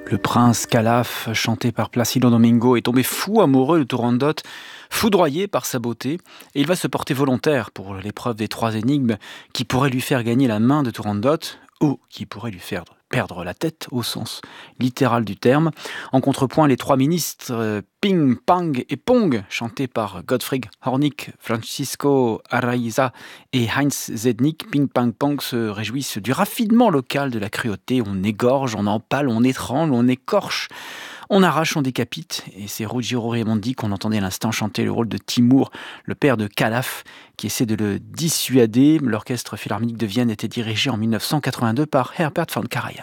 Le prince Calaf, chanté par Placido Domingo, est tombé fou amoureux de Turandot, foudroyé par sa beauté, et il va se porter volontaire pour l'épreuve des 3 énigmes qui pourraient lui faire gagner la main de Turandot, ou qui pourraient lui faire perdre la tête au sens littéral du terme. En contrepoint, les 3 ministres Ping, Pang et Pong, chantés par Gottfried Hornig, Francisco Araiza et Heinz Zednik. Ping, Pang, Pong se réjouissent du raffinement local de la cruauté. On égorge, on empale, on étrangle, on écorche, on arrache, on décapite. Et c'est Ruggiero Raimondi qu'on entendait à l'instant chanter le rôle de Timur, le père de Calaf, qui essaie de le dissuader. L'orchestre philharmonique de Vienne était dirigé en 1982 par Herbert von Karajan.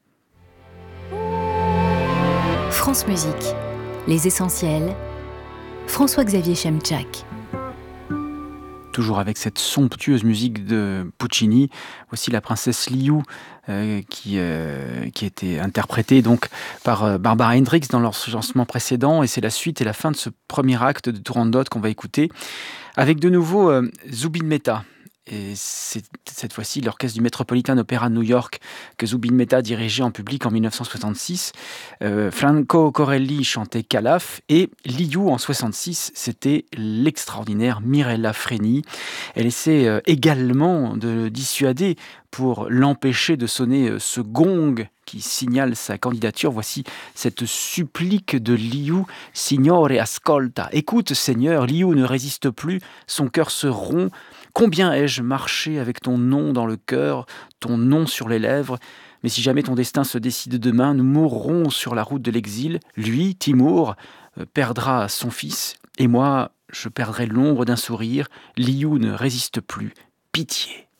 France Musique, les essentiels, François-Xavier Chemchak. Toujours avec cette somptueuse musique de Puccini. Voici la princesse Liu qui a été interprétée donc par Barbara Hendricks dans leur lancement précédent. Et c'est la suite et la fin de ce premier acte de Turandot qu'on va écouter avec de nouveau Zubin Mehta. Et c'est cette fois-ci l'orchestre du Metropolitan Opera de New York que Zubin Mehta dirigeait en public en 1966. Franco Corelli chantait Calaf et Liu en 66, c'était l'extraordinaire Mirella Freni. Elle essaie également de le dissuader pour l'empêcher de sonner ce gong qui signale sa candidature. Voici cette supplique de Liu. Signore ascolta. Écoute Seigneur, Liu ne résiste plus, son cœur se rompt. Combien ai-je marché avec ton nom dans le cœur, ton nom sur les lèvres? Mais si jamais ton destin se décide demain, nous mourrons sur la route de l'exil. Lui, Timur, perdra son fils, et moi, je perdrai l'ombre d'un sourire. Liu ne résiste plus. Pitié.